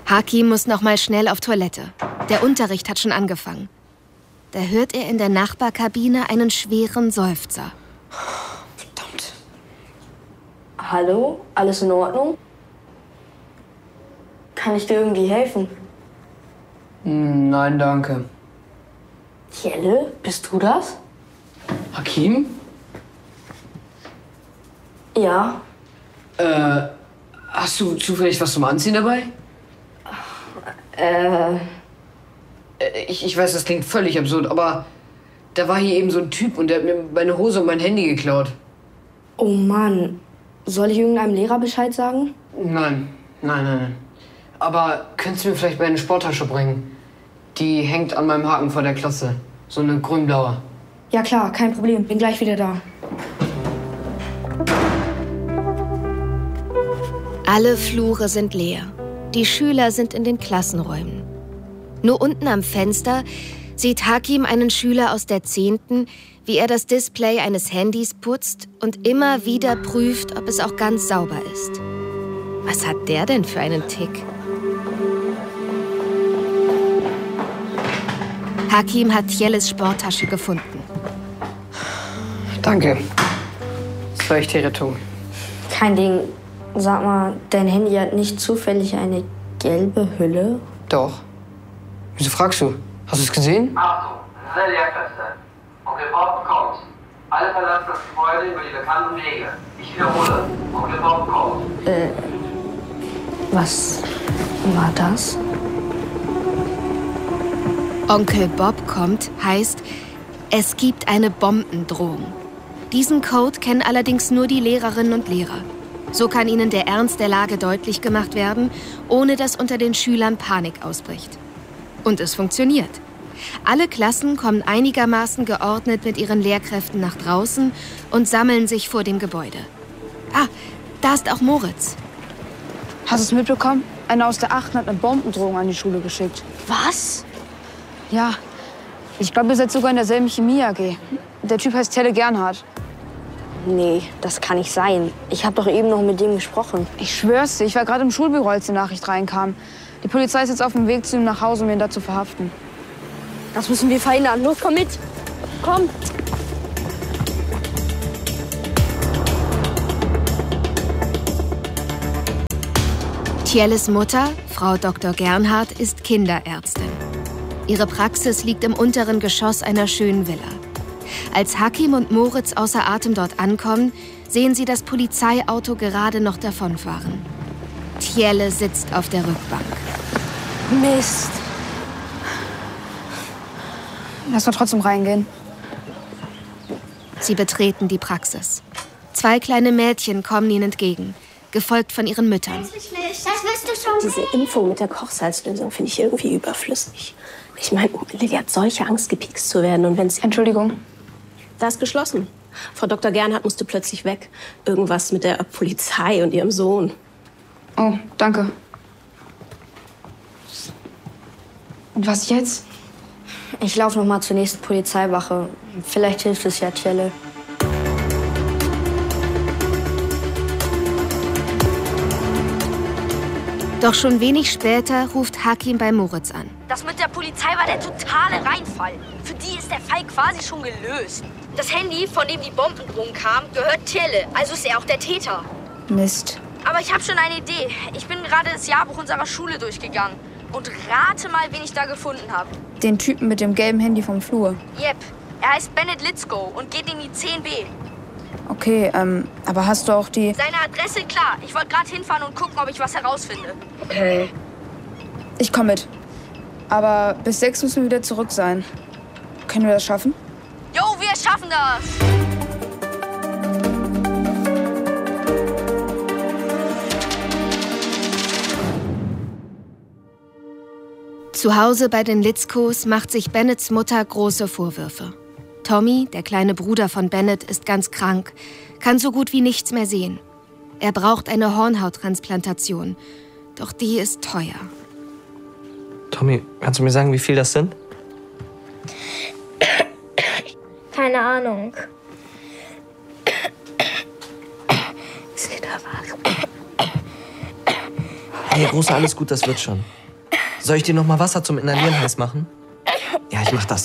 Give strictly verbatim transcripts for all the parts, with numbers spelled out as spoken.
Hakim muss noch mal schnell auf Toilette. Der Unterricht hat schon angefangen. Da hört er in der Nachbarkabine einen schweren Seufzer. Verdammt. Hallo? Alles in Ordnung? Kann ich dir irgendwie helfen? Nein, danke. Jelle, bist du das? Hakim? Ja. Äh, hast du zufällig was zum Anziehen dabei? Äh... Ich, ich weiß, das klingt völlig absurd, aber da war hier eben so ein Typ und der hat mir meine Hose und mein Handy geklaut. Oh Mann. Soll ich irgendeinem Lehrer Bescheid sagen? Nein, nein, nein, nein. Aber könntest du mir vielleicht meine Sporttasche bringen? Die hängt an meinem Haken vor der Klasse. So eine grün-blaue. Ja klar, kein Problem. Bin gleich wieder da. Alle Flure sind leer. Die Schüler sind in den Klassenräumen. Nur unten am Fenster sieht Hakim einen Schüler aus der zehnten, wie er das Display eines Handys putzt und immer wieder prüft, ob es auch ganz sauber ist. Was hat der denn für einen Tick? Hakim hat Jelles Sporttasche gefunden. Danke. Das war echt die Rettung. Kein Ding. Sag mal, dein Handy hat nicht zufällig eine gelbe Hülle? Doch. Wieso fragst du? Hast du es gesehen? Achtung, es ist eine Lehrkräfte. Onkel Bob kommt. Alle verlassen das Gebäude über die bekannten Wege. Ich wiederhole, Onkel Bob kommt. Äh, was war das? Onkel Bob kommt heißt, es gibt eine Bombendrohung. Diesen Code kennen allerdings nur die Lehrerinnen und Lehrer. So kann ihnen der Ernst der Lage deutlich gemacht werden, ohne dass unter den Schülern Panik ausbricht. Und es funktioniert. Alle Klassen kommen einigermaßen geordnet mit ihren Lehrkräften nach draußen und sammeln sich vor dem Gebäude. Ah, da ist auch Moritz. Hast du es mitbekommen? Einer aus der achten hat eine Bombendrohung an die Schule geschickt. Was? Ja, ich glaube, ihr seid sogar in derselben Chemie A G. Der Typ heißt Telle Gernhardt. Nee, das kann nicht sein. Ich habe doch eben noch mit dem gesprochen. Ich schwör's dir, ich war gerade im Schulbüro, als die Nachricht reinkam. Die Polizei ist jetzt auf dem Weg zu ihm nach Hause, um ihn da zu verhaften. Das müssen wir verhindern. Los, komm mit. Komm. Tjelles Mutter, Frau Doktor Gernhardt, ist Kinderärztin. Ihre Praxis liegt im unteren Geschoss einer schönen Villa. Als Hakim und Moritz außer Atem dort ankommen, sehen sie das Polizeiauto gerade noch davonfahren. Tjelle sitzt auf der Rückbank. Mist. Lass mal trotzdem reingehen. Sie betreten die Praxis. Zwei kleine Mädchen kommen ihnen entgegen, gefolgt von ihren Müttern. Das wirst du schon. Diese Impfung mit der Kochsalzlösung finde ich irgendwie überflüssig. Ich meine, Lilly hat solche Angst, gepikst zu werden. Und wenn sie... Entschuldigung. Da ist geschlossen. Frau Doktor Gernhardt musste plötzlich weg. Irgendwas mit der Polizei und ihrem Sohn. Oh, danke. Und was jetzt? Ich laufe noch mal zur nächsten Polizeiwache. Vielleicht hilft es ja Tjelle. Doch schon wenig später ruft Hakim bei Moritz an. Das mit der Polizei war der totale Reinfall. Für die ist der Fall quasi schon gelöst. Das Handy, von dem die Bombendrohung kam, gehört Tjelle. Also ist er auch der Täter. Mist. Aber ich habe schon eine Idee. Ich bin gerade das Jahrbuch unserer Schule durchgegangen. Und rate mal, wen ich da gefunden habe. Den Typen mit dem gelben Handy vom Flur. Yep. Er heißt Bennett Litzko und geht in die zehn B. Okay, ähm, aber hast du auch die... Seine Adresse, klar. Ich wollte gerade hinfahren und gucken, ob ich was herausfinde. Okay. Ich komme mit. Aber bis sechs müssen wir wieder zurück sein. Können wir das schaffen? Jo, wir schaffen das! Zu Hause bei den Litzkos macht sich Bennetts Mutter große Vorwürfe. Tommy, der kleine Bruder von Bennett, ist ganz krank, kann so gut wie nichts mehr sehen. Er braucht eine Hornhauttransplantation, doch die ist teuer. Tommy, kannst du mir sagen, wie viel das sind? Keine Ahnung. Ist dir da was? Hey, Rosa, alles gut, das wird schon. Soll ich dir noch mal Wasser zum Inhalieren heiß machen? Ja, ich mach das.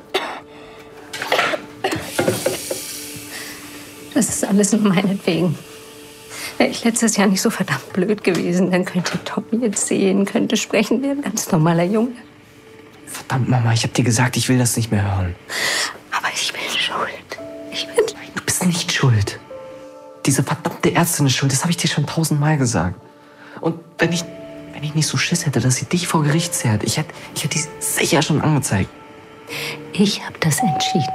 Das ist alles nur meinetwegen. Wäre ich letztes Jahr nicht so verdammt blöd gewesen, dann könnte Tommy jetzt sehen, könnte sprechen, wie ein ganz normaler Junge. Verdammt, Mama, ich hab dir gesagt, ich will das nicht mehr hören. Aber ich bin schuld. Ich bin... Du bist nicht schuld. Diese verdammte Ärztin ist schuld, das habe ich dir schon tausendmal gesagt. Und wenn ich, wenn ich nicht so Schiss hätte, dass sie dich vor Gericht zerrt, ich hätte, ich hätte die sicher schon angezeigt. Ich habe das entschieden.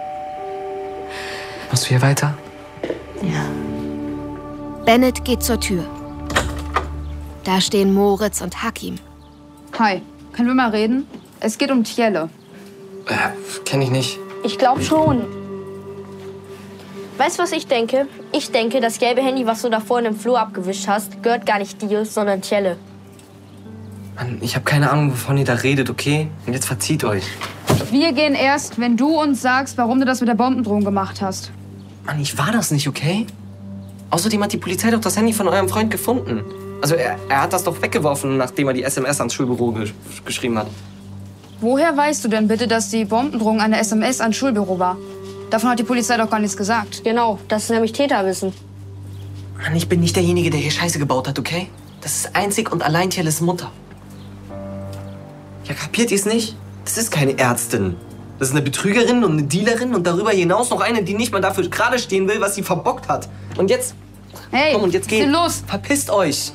Machst du hier weiter? Ja. Bennett geht zur Tür. Da stehen Moritz und Hakim. Hi, können wir mal reden? Es geht um Tjelle. Äh, kenn ich nicht. Ich glaube schon. Weißt du, was ich denke? Ich denke, das gelbe Handy, was du da vorne im Flur abgewischt hast, gehört gar nicht dir, sondern Tjelle. Mann, ich habe keine Ahnung, wovon ihr da redet, okay? Und jetzt verzieht euch. Wir gehen erst, wenn du uns sagst, warum du das mit der Bombendrohung gemacht hast. Mann, ich war das nicht, okay? Außerdem hat die Polizei doch das Handy von eurem Freund gefunden. Also er, er hat das doch weggeworfen, nachdem er die S M S ans Schulbüro ge geschrieben hat. Woher weißt du denn bitte, dass die Bombendrohung eine S M S ans Schulbüro war? Davon hat die Polizei doch gar nichts gesagt. Genau, das ist nämlich Täterwissen. Mann, ich bin nicht derjenige, der hier Scheiße gebaut hat, okay? Das ist einzig und allein Tjelles Mutter. Ja, kapiert ihr's nicht? Das ist keine Ärztin. Das ist eine Betrügerin und eine Dealerin und darüber hinaus noch eine, die nicht mal dafür gerade stehen will, was sie verbockt hat. Und jetzt... Hey, komm, und jetzt geht. Los! Verpisst euch!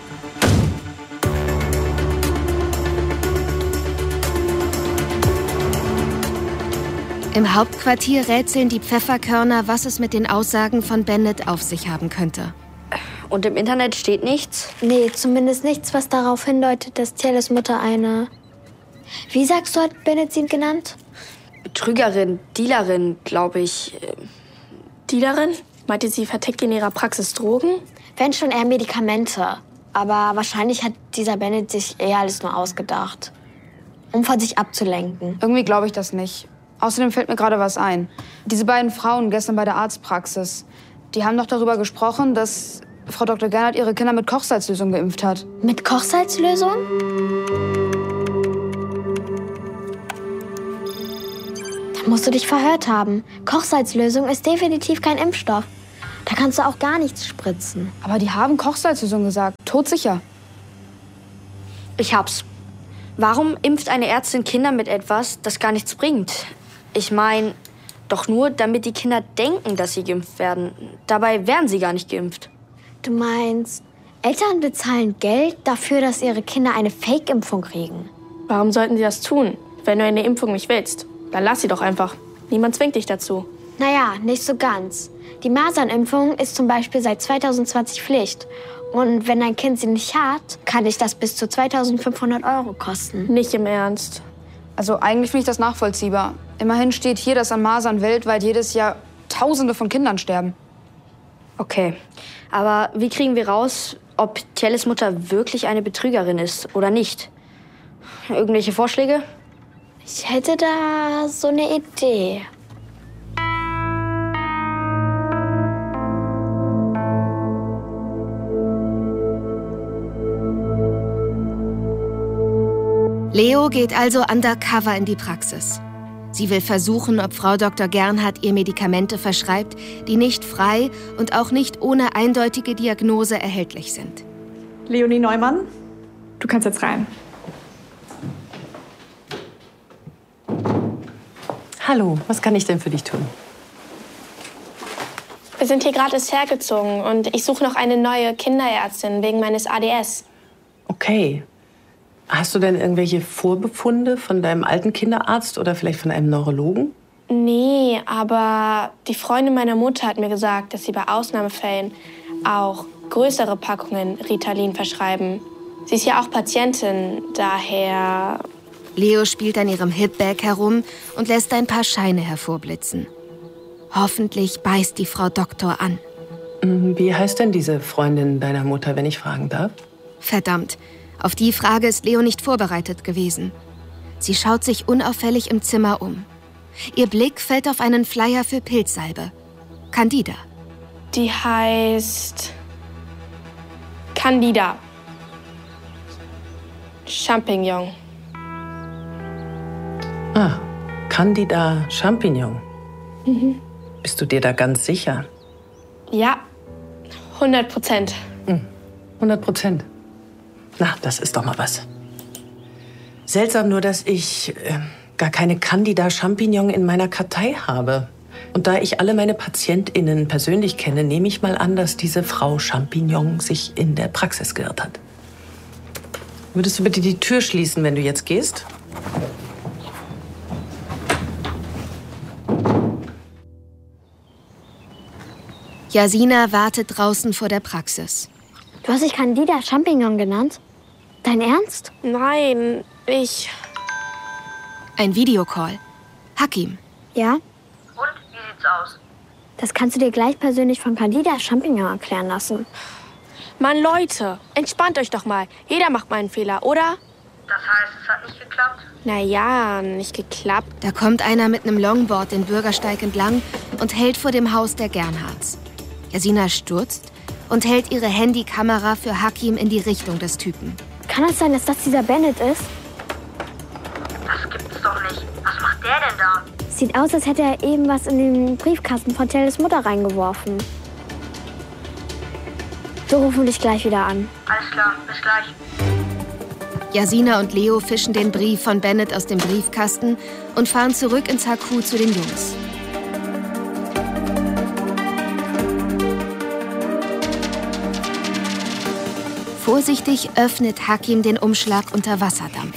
Im Hauptquartier rätseln die Pfefferkörner, was es mit den Aussagen von Bennett auf sich haben könnte. Und im Internet steht nichts? Nee, zumindest nichts, was darauf hindeutet, dass Tjelles Mutter eine... Wie sagst du, hat Bennett sie genannt? Betrügerin, Dealerin, glaube ich. Dealerin? Meinte sie verteckt in ihrer Praxis Drogen? Wenn schon eher Medikamente. Aber wahrscheinlich hat dieser Bennett sich eher alles nur ausgedacht. Um von sich abzulenken. Irgendwie glaube ich das nicht. Außerdem fällt mir gerade was ein. Diese beiden Frauen gestern bei der Arztpraxis, die haben doch darüber gesprochen, dass Frau Doktor Gernhardt ihre Kinder mit Kochsalzlösung geimpft hat. Mit Kochsalzlösung? Da musst du dich verhört haben. Kochsalzlösung ist definitiv kein Impfstoff. Da kannst du auch gar nichts spritzen. Aber die haben Kochsalzlösung gesagt. Todsicher. Ich hab's. Warum impft eine Ärztin Kinder mit etwas, das gar nichts bringt? Ich meine, doch nur, damit die Kinder denken, dass sie geimpft werden. Dabei werden sie gar nicht geimpft. Du meinst, Eltern bezahlen Geld dafür, dass ihre Kinder eine Fake-Impfung kriegen? Warum sollten sie das tun? Wenn du eine Impfung nicht willst, dann lass sie doch einfach. Niemand zwingt dich dazu. Naja, nicht so ganz. Die Masernimpfung ist zum Beispiel seit zweitausendzwanzig Pflicht. Und wenn dein Kind sie nicht hat, kann dich das bis zu zweitausendfünfhundert Euro kosten. Nicht im Ernst. Also eigentlich finde ich das nachvollziehbar. Immerhin steht hier, dass an Masern weltweit jedes Jahr Tausende von Kindern sterben. Okay, aber wie kriegen wir raus, ob Tjelles Mutter wirklich eine Betrügerin ist oder nicht? Irgendwelche Vorschläge? Ich hätte da so eine Idee. Leo geht also undercover in die Praxis. Sie will versuchen, ob Frau Doktor Gernhardt ihr Medikamente verschreibt, die nicht frei und auch nicht ohne eindeutige Diagnose erhältlich sind. Leonie Neumann, du kannst jetzt rein. Hallo, was kann ich denn für dich tun? Wir sind hier gerade erst hergezogen und ich suche noch eine neue Kinderärztin wegen meines A D S. Okay. Hast du denn irgendwelche Vorbefunde von deinem alten Kinderarzt oder vielleicht von einem Neurologen? Nee, aber die Freundin meiner Mutter hat mir gesagt, dass sie bei Ausnahmefällen auch größere Packungen Ritalin verschreiben. Sie ist ja auch Patientin, daher... Leo spielt an ihrem Hipbag herum und lässt ein paar Scheine hervorblitzen. Hoffentlich beißt die Frau Doktor an. Wie heißt denn diese Freundin deiner Mutter, wenn ich fragen darf? Verdammt, auf die Frage ist Leo nicht vorbereitet gewesen. Sie schaut sich unauffällig im Zimmer um. Ihr Blick fällt auf einen Flyer für Pilzsalbe. Candida. Die heißt... Candida. Champignon. Ah, Candida Champignon. Mhm. Bist du dir da ganz sicher? Ja, hundert Prozent. hundert Prozent. Na, das ist doch mal was. Seltsam nur, dass ich äh, gar keine Candida Champignon in meiner Kartei habe. Und da ich alle meine PatientInnen persönlich kenne, nehme ich mal an, dass diese Frau Champignon sich in der Praxis geirrt hat. Würdest du bitte die Tür schließen, wenn du jetzt gehst? Jasina wartet draußen vor der Praxis. Du hast dich Candida Champignon genannt? Dein Ernst? Nein, ich... Ein Videocall. Hakim. Ja? Und, wie sieht's aus? Das kannst du dir gleich persönlich von Candida Champignon erklären lassen. Mann, Leute, entspannt euch doch mal. Jeder macht mal einen Fehler, oder? Das heißt, es hat nicht geklappt? Naja, nicht geklappt. Da kommt einer mit einem Longboard den Bürgersteig entlang und hält vor dem Haus der Gernhardts. Jasina stürzt und hält ihre Handykamera für Hakim in die Richtung des Typen. Kann es sein, dass das dieser Bennett ist? Das gibt's doch nicht. Was macht der denn da? Sieht aus, als hätte er eben was in den Briefkasten von Telles Mutter reingeworfen. Wir rufen dich gleich wieder an. Alles klar, bis gleich. Jasina und Leo fischen den Brief von Bennett aus dem Briefkasten und fahren zurück ins H Q zu den Jungs. Vorsichtig öffnet Hakim den Umschlag unter Wasserdampf.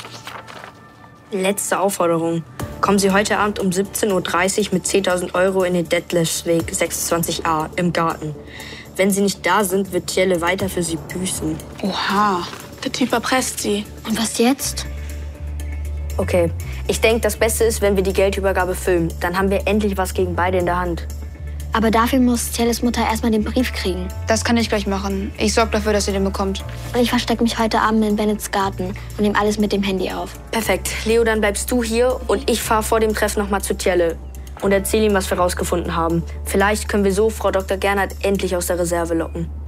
Letzte Aufforderung. Kommen Sie heute Abend um siebzehn Uhr dreißig mit zehntausend Euro in den Detlefsweg sechsundzwanzig a im Garten. Wenn Sie nicht da sind, wird Tjelle weiter für Sie büßen. Oha, der Typ erpresst sie. Und was jetzt? Okay, ich denke, das Beste ist, wenn wir die Geldübergabe filmen. Dann haben wir endlich was gegen beide in der Hand. Aber dafür muss Telles Mutter erstmal den Brief kriegen. Das kann ich gleich machen. Ich sorge dafür, dass sie den bekommt. Und ich verstecke mich heute Abend in Bennets Garten und nehme alles mit dem Handy auf. Perfekt. Leo, dann bleibst du hier und ich fahre vor dem Treffen noch mal zu Tjelle und erzähle ihm, was wir rausgefunden haben. Vielleicht können wir so Frau Doktor Gernhardt endlich aus der Reserve locken.